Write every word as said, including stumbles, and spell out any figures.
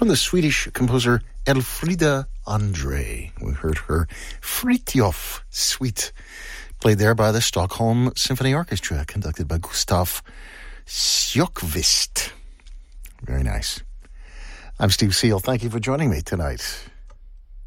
from the Swedish composer Elfrida Andre. We heard her Fritjof Suite, played there by the Stockholm Symphony Orchestra, conducted by Gustav Sjökvist. Very nice. I'm Steve Seal. Thank you for joining me tonight.